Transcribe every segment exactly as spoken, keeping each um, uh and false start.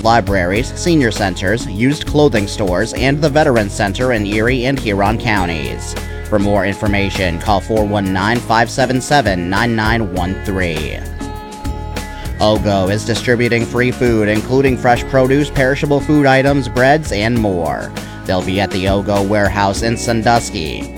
libraries, senior centers, used clothing stores, and the Veterans Center in Erie and Huron counties. For more information, call four one nine, five seven seven, nine nine one three. OGO is distributing free food, including fresh produce, perishable food items, breads, and more. They'll be at the OGO warehouse in Sandusky.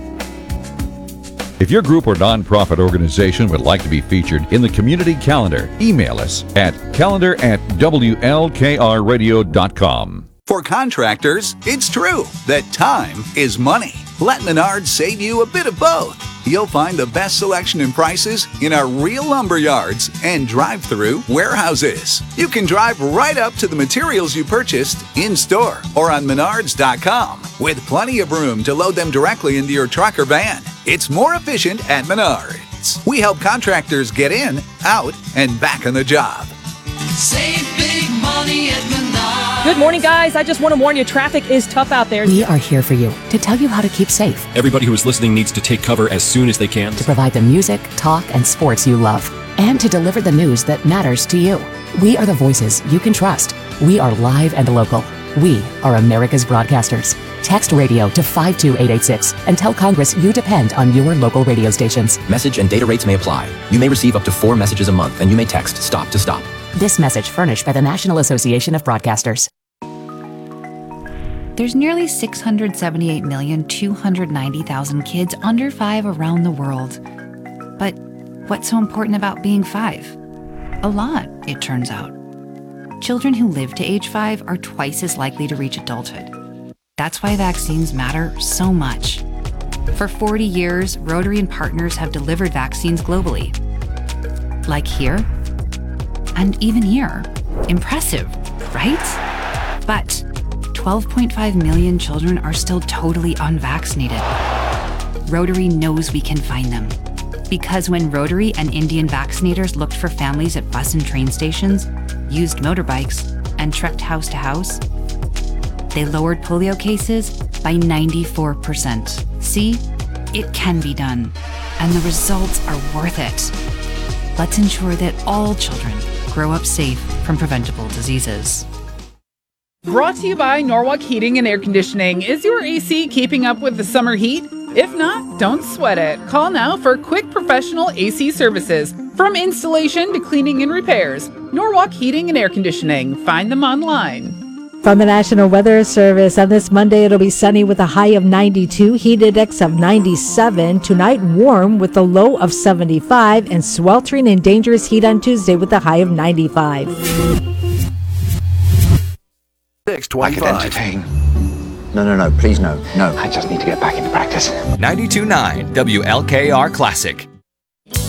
If your group or nonprofit organization would like to be featured in the community calendar, email us at calendar at w l k r radio dot com. For contractors, it's true that time is money. Let Menards save you a bit of both. You'll find the best selection and prices in our real lumber yards and drive-through warehouses. You can drive right up to the materials you purchased in-store or on menards dot com with plenty of room to load them directly into your truck or van. It's more efficient at Menards. We help contractors get in, out, and back on the job. Save big money at Menards. Good morning, guys. I just want to warn you, traffic is tough out there. We are here for you to tell you how to keep safe. Everybody who is listening needs to take cover as soon as they can. To provide the music, talk, and sports you love. And to deliver the news that matters to you. We are the voices you can trust. We are live and local. We are America's broadcasters. Text radio to five two eight eight six and tell Congress you depend on your local radio stations. Message and data rates may apply. You may receive up to four messages a month, and you may text STOP to STOP. This message furnished by the National Association of Broadcasters. There's nearly six hundred seventy-eight million, two hundred ninety thousand kids under five around the world. But what's so important about being five? A lot, it turns out. Children who live to age five are twice as likely to reach adulthood. That's why vaccines matter so much. For forty years, Rotary and partners have delivered vaccines globally. Like here, and even here. Impressive, right? But twelve point five million children are still totally unvaccinated. Rotary knows we can find them. Because when Rotary and Indian vaccinators looked for families at bus and train stations, used motorbikes, and trekked house to house, they lowered polio cases by ninety-four percent. See, it can be done, and the results are worth it. Let's ensure that all children grow up safe from preventable diseases. Brought to you by Norwalk Heating and Air Conditioning. Is your A C keeping up with the summer heat? If not, don't sweat it. Call now for quick professional A C services. From installation to cleaning and repairs. Norwalk Heating and Air Conditioning. Find them online. From the National Weather Service, on this Monday it'll be sunny with a high of ninety-two, heat index of ninety-seven. Tonight warm with a low of seventy-five, and sweltering and dangerous heat on Tuesday with a high of ninety-five. six twenty-five. I can entertain. No, no, no, please no, no. I just need to get back into practice. ninety-two point nine W L K R Classic.